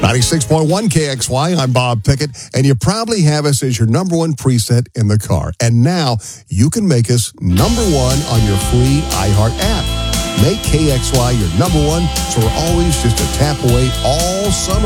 96.1 KXY, I'm Bob Pickett, and you probably have us as your number one preset in the car. And now you can make us number one on your free iHeart app. Make KXY your number one, so we're always just a tap away all summer.